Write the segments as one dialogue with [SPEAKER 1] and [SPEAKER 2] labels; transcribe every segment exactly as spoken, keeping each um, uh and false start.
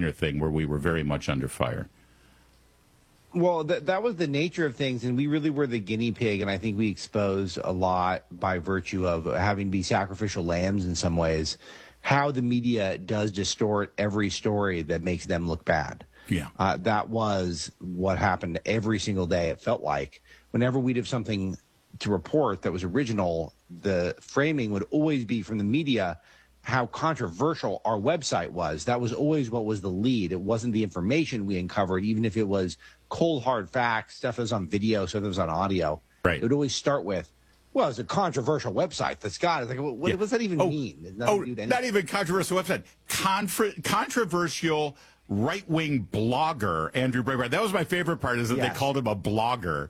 [SPEAKER 1] Wagner thing where we were very much under fire.
[SPEAKER 2] Well, th- that was the nature of things, and we really were the guinea pig, and I think we exposed a lot by virtue of having to be sacrificial lambs in some ways, how the media does distort every story that makes them look bad.
[SPEAKER 1] Yeah.
[SPEAKER 2] Uh, that was what happened every single day, it felt like. Whenever we'd have something to report that was original, the framing would always be from the media how controversial our website was. That was always what was the lead. It wasn't the information we uncovered, even if it was cold, hard facts, stuff that was on video, stuff that was on audio.
[SPEAKER 1] Right.
[SPEAKER 2] It would always start with, well, it's a controversial website that's got it. Like, what, yeah. what does that even
[SPEAKER 1] oh,
[SPEAKER 2] mean?
[SPEAKER 1] Oh, not even controversial website. Contra- controversial right-wing blogger, Andrew Breitbart. That was my favorite part, is that yes. they called him a blogger.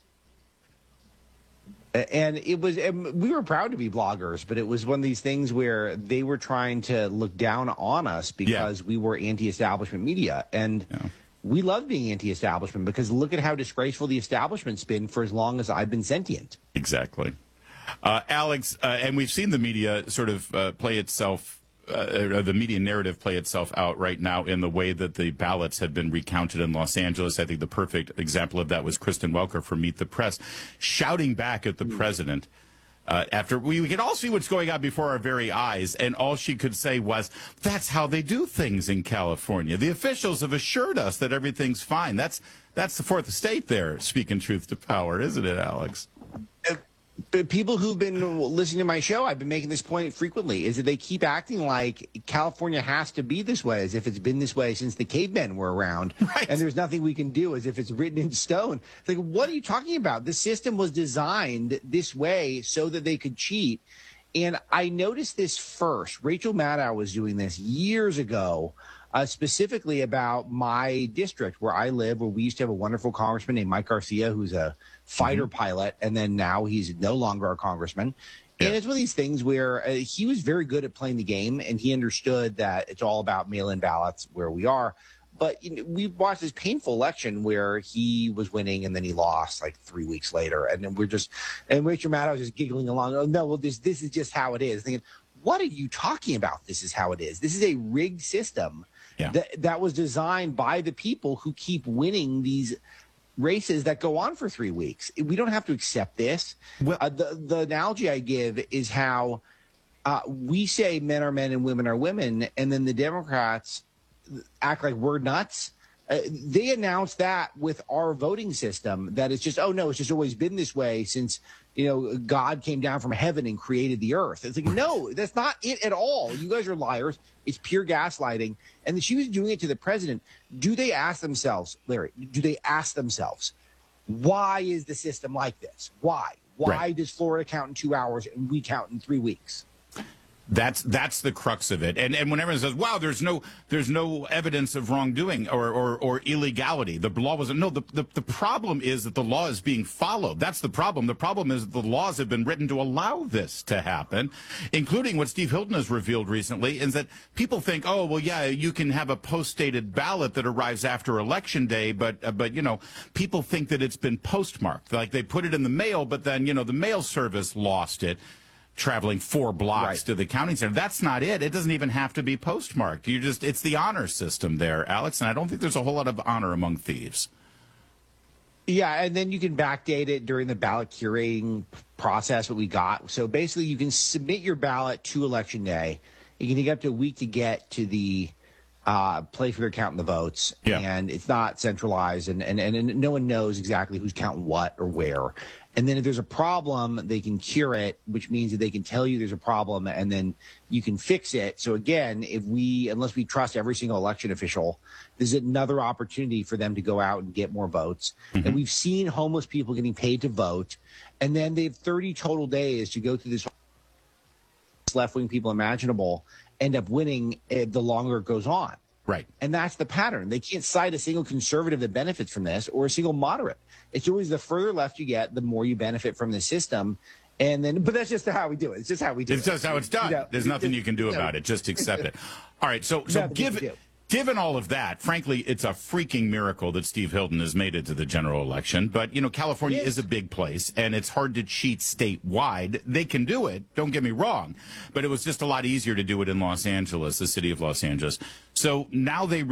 [SPEAKER 2] And it was, and we were proud to be bloggers, but it was one of these things where they were trying to look down on us because yeah. we were anti-establishment media. And yeah. we love being anti-establishment because look at how disgraceful the establishment's been for as long as I've been sentient.
[SPEAKER 1] Exactly. Uh, Alex, uh, and we've seen the media sort of uh, play itself Uh, the media narrative play itself out right now in the way that the ballots have been recounted in Los Angeles. I think the perfect example of that was Kristen Welker from Meet the Press, shouting back at the president uh, after we, we could all see what's going on before our very eyes, and all she could say was, that's how they do things in California. The officials have assured us that everything's fine. That's, that's the fourth estate there, speaking truth to power, isn't it, Alex?
[SPEAKER 2] Uh- But people who've been listening to my show, I've been making this point frequently, is that they keep acting like California has to be this way, as if it's been this way since the cavemen were around, right. and there's nothing we can do, as if it's written in stone. It's like, what are you talking about? The system was designed this way so that they could cheat. And I noticed this first. Rachel Maddow was doing this years ago, uh, specifically about my district where I live, where we used to have a wonderful congressman named Mike Garcia, who's a fighter mm-hmm. pilot, and then now he's no longer a congressman. Yeah. And it's one of these things where uh, he was very good at playing the game, and he understood that it's all about mail-in ballots where we are. But you know, we watched this painful election where he was winning and then he lost like three weeks later. And then we're just, and Rachel Maddow was just giggling along. Oh, no, well, this, this is just how it is. Thinking, what are you talking about? This is how it is. This is a rigged system yeah. that, that was designed by the people who keep winning these races that go on for three weeks. We don't have to accept this. Well, uh, the, the analogy I give is how uh, we say men are men and women are women, and then the Democrats act like we're nuts. Uh, they announced that with our voting system, that it's just, oh, no, it's just always been this way since, you know, God came down from heaven and created the earth. It's like, no, that's not it at all. You guys are liars. It's pure gaslighting. And she was doing it to the president. Do they ask themselves, Larry, do they ask themselves, why is the system like this? Why? Why right. does Florida count in two hours and we count in three weeks?
[SPEAKER 1] That's that's the crux of it. And and when everyone says, wow, there's no there's no evidence of wrongdoing or, or, or illegality. The law wasn't. No, the, the, the problem is that the law is being followed. That's the problem. The problem is that the laws have been written to allow this to happen, including what Steve Hilton has revealed recently, is that people think, oh, well, yeah, you can have a post-dated ballot that arrives after Election Day, but, uh, but you know, people think that it's been postmarked. Like they put it in the mail, but then, you know, the mail service lost it, traveling four blocks right. to the counting center. That's not it. It doesn't even have to be postmarked. You just, it's the honor system there, Alex, and I don't think there's a whole lot of honor among thieves.
[SPEAKER 2] Yeah, and then you can backdate it during the ballot curating process, what we got. So basically you can submit your ballot to Election Day. You can take up to a week to get to the uh, place where they're counting the votes. Yeah. And it's not centralized, and, and, and no one knows exactly who's counting what or where. And then if there's a problem, they can cure it, which means that they can tell you there's a problem and then you can fix it. So again, if we, unless we trust every single election official, there's another opportunity for them to go out and get more votes. Mm-hmm. And we've seen homeless people getting paid to vote. And then they have thirty total days to go through this left-wing people imaginable, end up winning the longer it goes on.
[SPEAKER 1] Right.
[SPEAKER 2] And that's the pattern. They can't cite a single conservative that benefits from this or a single moderate. It's always the further left you get, the more you benefit from the system. And then, but that's just how we do it. It's just how we do
[SPEAKER 1] it's
[SPEAKER 2] it.
[SPEAKER 1] It's just how it's done. You know, There's nothing you can do about it. Just accept it. All right. So, so give Given all of that, frankly, it's a freaking miracle that Steve Hilton has made it to the general election. But, you know, California yes. is a big place, and it's hard to cheat statewide. They can do it, don't get me wrong. But it was just a lot easier to do it in Los Angeles, the city of Los Angeles. So now they